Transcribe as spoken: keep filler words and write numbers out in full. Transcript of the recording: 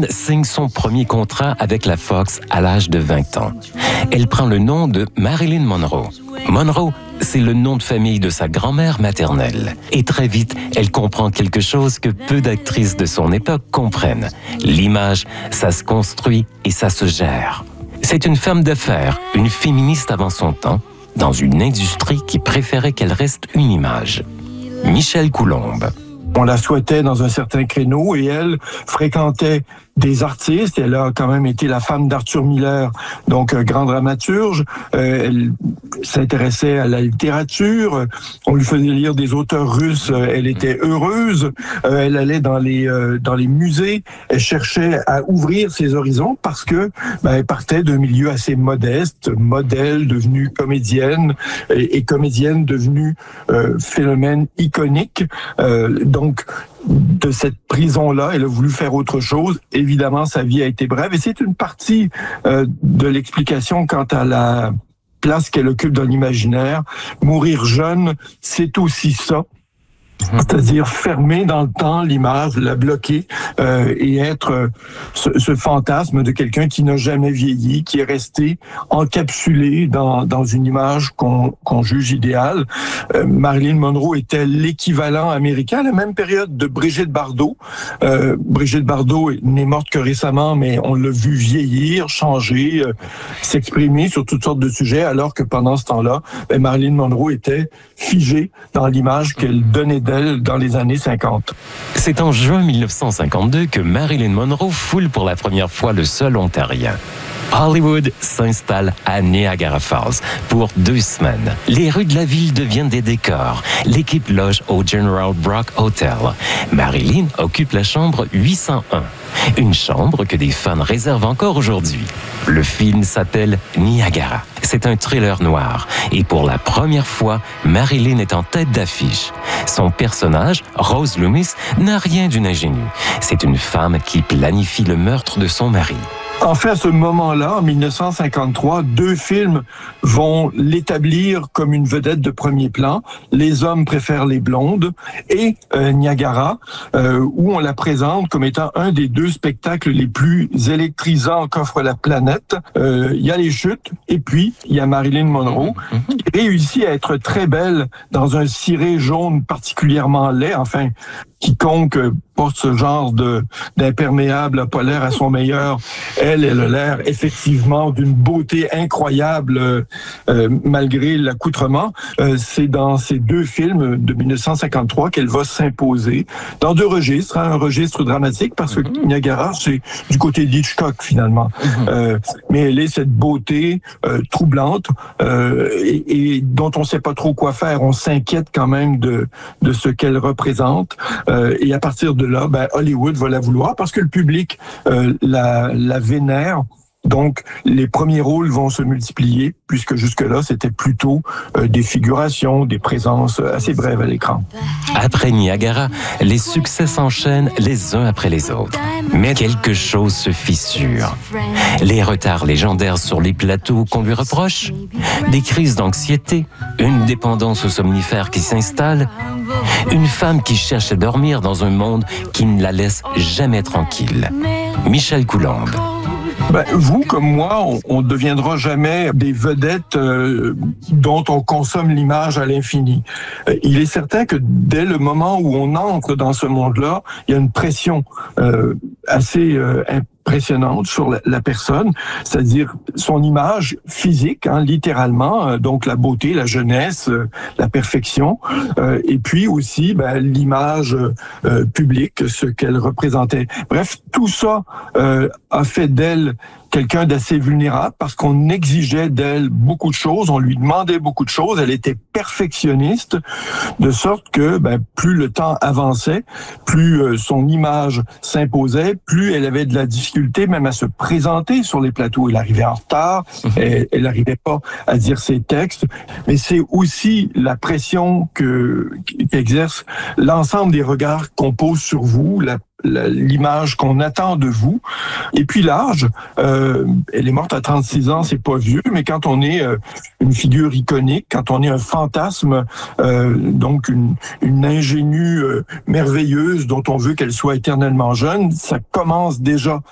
signe son premier contrat avec la Fox à l'âge de vingt ans. Elle prend le nom de Marilyn Monroe. Monroe, c'est le nom de famille de sa grand-mère maternelle. Et très vite, elle comprend quelque chose que peu d'actrices de son époque comprennent. L'image, ça se construit et ça se gère. C'est une femme d'affaires, une féministe avant son temps, dans une industrie qui préférait qu'elle reste une image. Michel Coulombe. On la souhaitait dans un certain créneau et elle fréquentait des artistes. Elle a quand même été la femme d'Arthur Miller, donc un grand dramaturge. Euh, elle s'intéressait à la littérature. On lui faisait lire des auteurs russes. Elle était heureuse. Euh, elle allait dans les euh, dans les musées. Elle cherchait à ouvrir ses horizons parce que ben, elle partait d'un milieu assez modeste, modèle, devenue comédienne et, et comédienne devenue euh, phénomène iconique. Euh, donc de cette prison-là, elle a voulu faire autre chose. Évidemment, sa vie a été brève et c'est une partie euh, de l'explication quant à la place qu'elle occupe dans l'imaginaire. Mourir jeune, c'est aussi ça. C'est-à-dire fermer dans le temps l'image, la bloquer euh, et être euh, ce, ce fantasme de quelqu'un qui n'a jamais vieilli, qui est resté encapsulé dans, dans une image qu'on, qu'on juge idéale. Euh, Marilyn Monroe était l'équivalent américain à la même période de Brigitte Bardot. Euh, Brigitte Bardot n'est morte que récemment, mais on l'a vu vieillir, changer, euh, s'exprimer sur toutes sortes de sujets, alors que pendant ce temps-là, ben, Marilyn Monroe était figée dans l'image qu'elle donnait d'elle dans les années cinquante. C'est en juin mille neuf cent cinquante-deux que Marilyn Monroe foule pour la première fois le sol ontarien. Hollywood s'installe à Niagara Falls pour deux semaines. Les rues de la ville deviennent des décors. L'équipe loge au General Brock Hotel. Marilyn occupe la chambre huit cent un. Une chambre que des fans réservent encore aujourd'hui. Le film s'appelle Niagara. C'est un thriller noir. Et pour la première fois, Marilyn est en tête d'affiche. Son personnage, Rose Loomis, n'a rien d'une ingénue. C'est une femme qui planifie le meurtre de son mari. En fait, à ce moment-là, en mille neuf cent cinquante-trois, deux films vont l'établir comme une vedette de premier plan. Les hommes préfèrent les blondes et euh, Niagara, euh, où on la présente comme étant un des deux spectacles les plus électrisants qu'offre la planète. Euh, il y a les chutes et puis il y a Marilyn Monroe qui réussit à être très belle dans un ciré jaune particulièrement laid. Enfin, quiconque porte ce genre de d'imperméable n'a pas l'air à son meilleur. Elle, elle a l'air effectivement d'une beauté incroyable euh, malgré l'accoutrement. Euh, c'est dans ces deux films de mille neuf cent cinquante-trois qu'elle va s'imposer dans deux registres. Hein, un registre dramatique parce que mm-hmm. Niagara, c'est du côté d'Hitchcock finalement. Mm-hmm. Euh, mais elle est cette beauté euh, troublante euh, et, et dont on ne sait pas trop quoi faire. On s'inquiète quand même de, de ce qu'elle représente. Euh, et à partir de là, ben, Hollywood va la vouloir parce que le public euh, la, la vénère. Donc, les premiers rôles vont se multiplier, puisque jusque-là, c'était plutôt euh, des figurations, des présences assez brèves à l'écran. Après Niagara, les succès s'enchaînent les uns après les autres. Mais quelque chose se fissure. Les retards légendaires sur les plateaux qu'on lui reproche, des crises d'anxiété, une dépendance aux somnifères qui s'installe, une femme qui cherche à dormir dans un monde qui ne la laisse jamais tranquille. Michel Coulombe. Ben, vous, comme moi, on ne deviendra jamais des vedettes euh, dont on consomme l'image à l'infini. Euh, il est certain que dès le moment où on entre dans ce monde-là, il y a une pression euh, assez euh, impressionnante sur la, la personne, c'est-à-dire son image physique, hein, littéralement, euh, donc la beauté, la jeunesse, euh, la perfection, euh, et puis aussi ben, l'image euh, publique, ce qu'elle représentait. Bref, tout ça euh, a fait d'elle quelqu'un d'assez vulnérable parce qu'on exigeait d'elle beaucoup de choses, on lui demandait beaucoup de choses, elle était perfectionniste, de sorte que ben, plus le temps avançait, plus euh, son image s'imposait, plus elle avait de la difficulté même à se présenter sur les plateaux. Elle arrivait en retard, elle n'arrivait pas à dire ses textes, mais c'est aussi la pression que qu'exerce l'ensemble des regards qu'on pose sur vous, la l'image qu'on attend de vous. Et puis l'âge, euh, elle est morte à trente-six ans, c'est pas vieux, mais quand on est euh, une figure iconique, quand on est un fantasme, euh, donc une, une ingénue euh, merveilleuse dont on veut qu'elle soit éternellement jeune, ça commence déjà